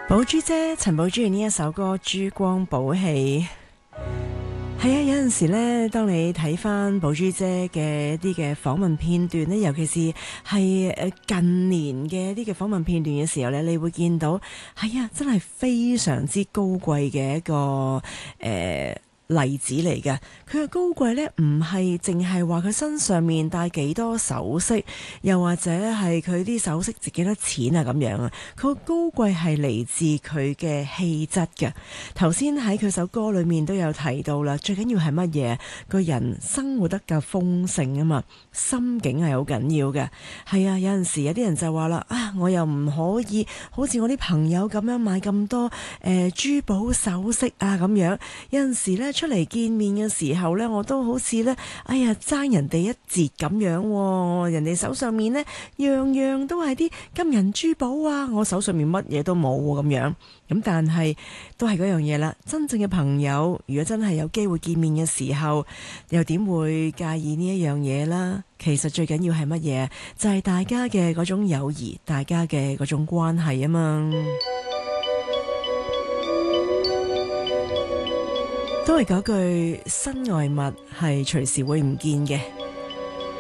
寶珠姐陳寶珠嘅呢一首歌《珠光寶氣》，係啊，有陣時呢，當你睇翻寶珠姐嘅一啲嘅訪問片段呢，尤其是係近年嘅一啲嘅訪問片段嘅時候呢，你會見到係啊，真係非常之高貴嘅一個例子嚟嘅。佢嘅高貴呢，唔係淨係話佢身上面戴幾多首飾，又或者係佢啲首飾值幾多錢啊咁樣啊。佢高貴係嚟自佢嘅氣質嘅。頭先喺佢首歌裏面都有提到啦，最緊要係乜嘢？個人生活得夠豐盛啊嘛，心境係好緊要嘅。係啊，有陣時有啲人就話啦，啊，我又唔可以好似我啲朋友咁樣買咁多珠寶首飾啊咁樣。有陣時呢，出嚟見面嘅時候呢，我都好似呢，哎呀，爭人哋一截咁樣喎。人哋手上面呢，樣樣都係啲金銀珠寶啊，我手上面乜嘢都冇咁樣。咁但係都係嗰樣嘢啦，真正嘅朋友如果真係有機會見面嘅時候，又點會介意呢一樣嘢啦？其實最緊要係乜嘢？就係大家嘅嗰種友誼，大家嘅嗰種關係啊嘛。都係嗰句，身外物係隨時會唔見嘅。